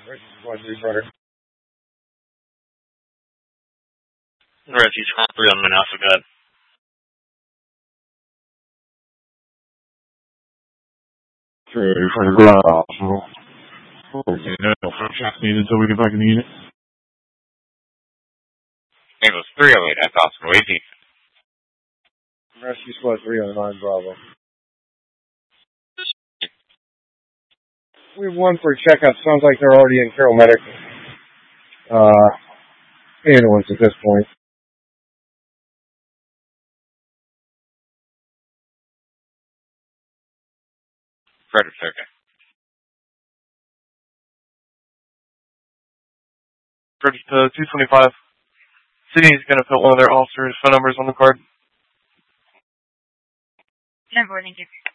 Rescue 1-3 Brother. Rescue Squad 3 on Alpha God. Ready for the ground hospital. Okay, no shots needed until we get back in the unit. Angels 308 at hospital 18. Rescue Squad 3 on 9 Bravo. We have one for a checkup. Sounds like they're already in Carroll Medic ambulance at this point. Frederick, okay. Frederick 225. City is going to put one of their officers' phone numbers on the card. Number, thank you.